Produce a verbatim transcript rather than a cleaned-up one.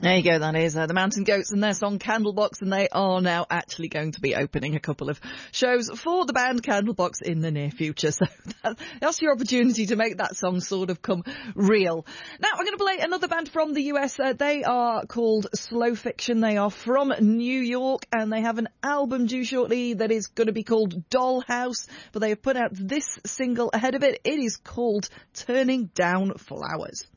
There you go, that is uh, the Mountain Goats and their song Candlebox, and they are now actually going to be opening a couple of shows for the band Candlebox in the near future. So that, that's your opportunity to make that song sort of come real. Now, I'm going to play another band from the U S. Uh, they are called Slow Fiction. They are from New York, and they have an album due shortly that is going to be called Dollhouse, but they have put out this single ahead of it. It is called Turning Down Flowers.